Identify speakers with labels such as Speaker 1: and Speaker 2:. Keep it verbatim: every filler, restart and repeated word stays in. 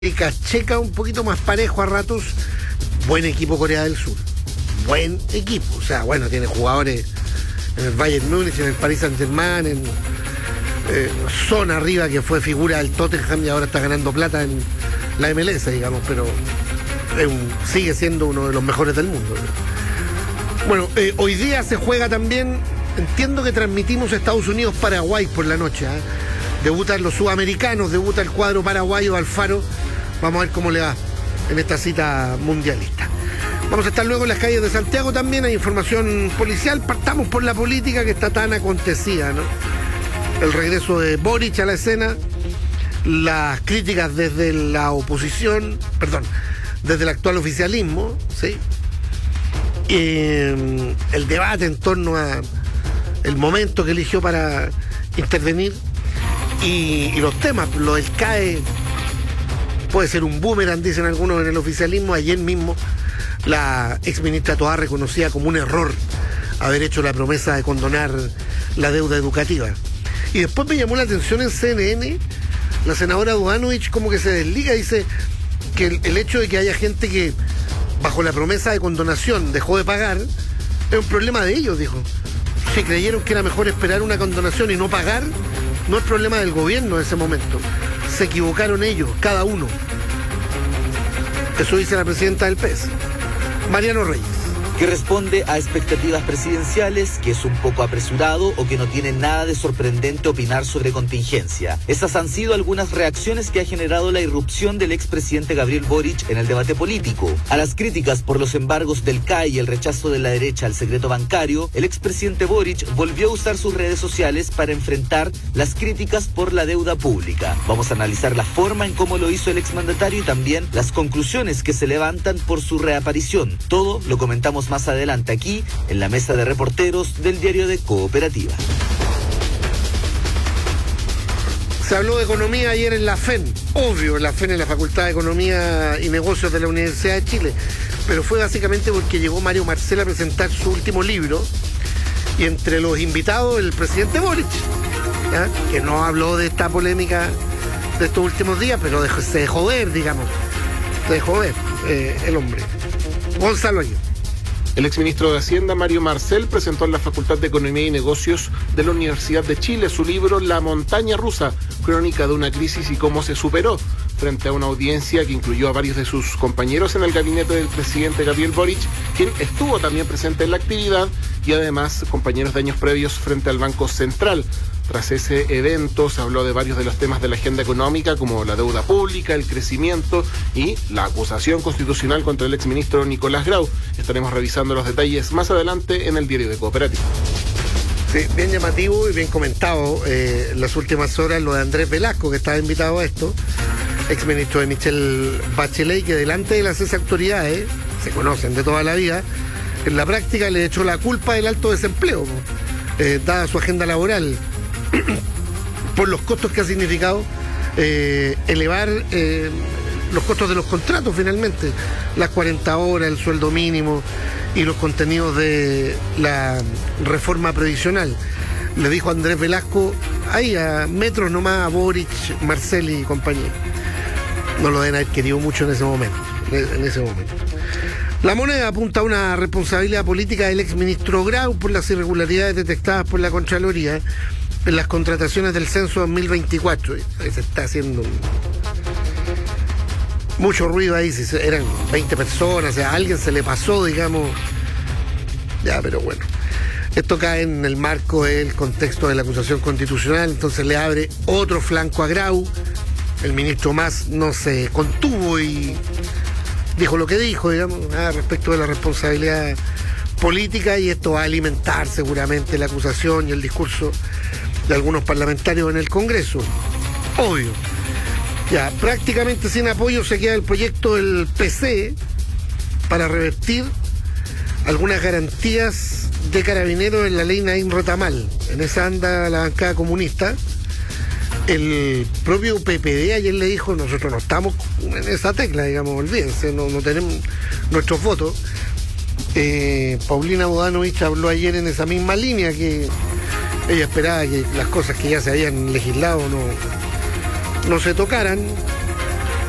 Speaker 1: Checa un poquito más parejo a ratos. Buen equipo Corea del Sur. Buen equipo. O sea, bueno, tiene jugadores en el Bayern Múnich, en el Paris Saint-Germain, en eh, Son arriba, que fue figura del Tottenham y ahora está ganando plata en la M L S, digamos, pero es un, sigue siendo uno de los mejores del mundo. Bueno, eh, hoy día se juega también, entiendo que transmitimos Estados Unidos-Paraguay por la noche, ¿eh? Debutan los sudamericanos, debuta el cuadro paraguayo Alfaro. Vamos a ver cómo le va en esta cita mundialista. Vamos a estar luego en las calles de Santiago también, hay información policial. Partamos por la política que está tan acontecida, ¿no? El regreso de Boric a la escena, las críticas desde la oposición, perdón, desde el actual oficialismo, ¿sí? Eh, el debate en torno a el momento que eligió para intervenir y, y los temas, lo del C A E puede ser un boomerang, dicen algunos en el oficialismo. Ayer mismo la exministra Toá reconocía como un error haber hecho la promesa de condonar la deuda educativa. Y después me llamó la atención en C N N, la senadora Duanovich como que se desliga, dice que el, el hecho de que haya gente que bajo la promesa de condonación dejó de pagar es un problema de ellos, dijo. Si creyeron que era mejor esperar una condonación y no pagar, no es problema del gobierno en ese momento. Se equivocaron ellos, cada uno. Eso dice la presidenta del P E S, Mariano Reyes.
Speaker 2: Que responde a expectativas presidenciales, que es un poco apresurado o que no tiene nada de sorprendente opinar sobre contingencia. Esas han sido algunas reacciones que ha generado la irrupción del expresidente Gabriel Boric en el debate político. A las críticas por los embargos del C A E y el rechazo de la derecha al secreto bancario, el expresidente Boric volvió a usar sus redes sociales para enfrentar las críticas por la deuda pública. Vamos a analizar la forma en cómo lo hizo el exmandatario y también las conclusiones que se levantan por su reaparición. Todo lo comentamos más adelante aquí en la mesa de reporteros del diario de Cooperativa.
Speaker 1: Se habló de economía ayer en la F E N, obvio, en la F E N, en la Facultad de Economía y Negocios de la Universidad de Chile, pero fue básicamente porque llegó Mario Marcel a presentar su último libro y entre los invitados el presidente Boric, ¿ya? Que no habló de esta polémica de estos últimos días, pero dejó, se dejó ver, digamos, se dejó ver eh, el hombre. Gonzalo Aguirre.
Speaker 3: El exministro de Hacienda, Mario Marcel, presentó en la Facultad de Economía y Negocios de la Universidad de Chile su libro La montaña rusa, crónica de una crisis y cómo se superó, frente a una audiencia que incluyó a varios de sus compañeros en el gabinete del presidente Gabriel Boric, quien estuvo también presente en la actividad, y además compañeros de años previos frente al Banco Central. Tras ese evento se habló de varios de los temas de la agenda económica, como la deuda pública, el crecimiento y la acusación constitucional contra el exministro Nicolás Grau. Estaremos revisando los detalles más adelante en el diario de Cooperativa.
Speaker 1: Sí, bien llamativo y bien comentado eh, en las últimas horas lo de Andrés Velasco, que estaba invitado a esto, exministro de Michelle Bachelet, que delante de las esas autoridades, se conocen de toda la vida, en la práctica le echó la culpa del alto desempleo, eh, dada su agenda laboral, por los costos que ha significado eh, elevar eh, los costos de los contratos finalmente, las cuarenta horas, el sueldo mínimo y los contenidos de la reforma previsional. Le dijo Andrés Velasco, ahí a metros nomás, a Boric, Marcel y compañía. No lo deben haber querido mucho en ese momento, en ese momento. La Moneda apunta a una responsabilidad política del exministro Grau por las irregularidades detectadas por la Contraloría en las contrataciones del censo dos mil veinticuatro. Se está haciendo mucho ruido ahí, si eran veinte personas, o sea, a alguien se le pasó, digamos. Ya, pero bueno. Esto cae en el marco del contexto de la acusación constitucional, entonces le abre otro flanco a Grau. El ministro Mas no se contuvo y dijo lo que dijo, digamos, ah, respecto de la responsabilidad política, y esto va a alimentar seguramente la acusación y el discurso de algunos parlamentarios en el Congreso. Obvio. Ya, prácticamente sin apoyo se queda el proyecto del P C para revertir algunas garantías de Carabineros en la ley Naim Retamal. En esa anda la bancada comunista. El propio P P D ayer le dijo, nosotros no estamos en esa tecla, digamos, olvídense, no, no tenemos nuestros votos. Eh, Paulina Bodanovich habló ayer en esa misma línea, que ella esperaba que las cosas que ya se habían legislado no, no se tocaran.